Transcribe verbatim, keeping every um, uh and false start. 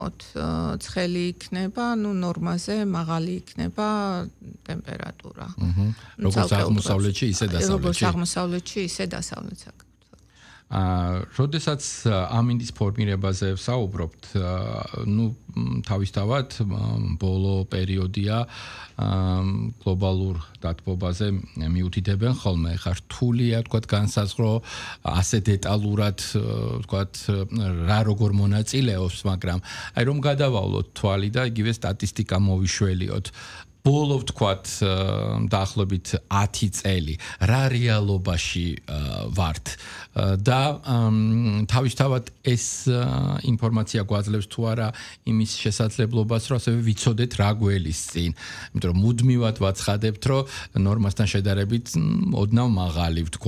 ცხელი იქნება, ну ნორმაზე მაღალი იქნება ტემპერატურა. როგორც აღმოსავლეთში, ისე დასავლეთში. როგორც აღმოსავლეთში, ისე დასავლეთში. აა, როდესაც ამინდის ფორმირებაზე ვსაუბრობთ, ну, თავისთავად ბოლო პერიოდია გლობალურ დათბობაზე მიუთითებენ ხოლმე. ხა რთულია, თქვათ, განსაზღვრო ასე დეტალურად, თქვათ, რა როგორ მონაწილეობს, მაგრამ აი რომ გადავალოთ თვალი და იგივე სტატისტიკა მოვიშველიოთ. ბოლო ვთქვათ დაახლოებით ათი წელი რა რეალობაში ვართ და თავისთავად ეს ინფორმაცია გვაძლევს თუ არა იმის შესაძლებლობას რომ ასევე ვიცოდეთ რა გველის წინ იმიტომ რომ მუდმივად ვაცხადებთ რომ ნორმასთან შედარებით ოდნავ მაღალი ვთქვათ